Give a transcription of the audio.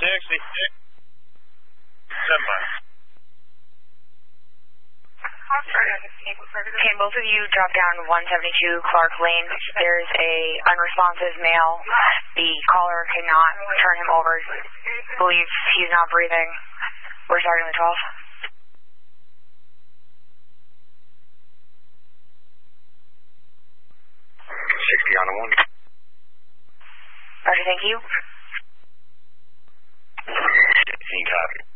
60. 7 miles. Can both of you drop down 172 Clark Lane? There's a unresponsive male. The caller cannot turn him over. Believes he's not breathing. We're starting the 12. 60 on the 1. Roger, thank you. 16 copy.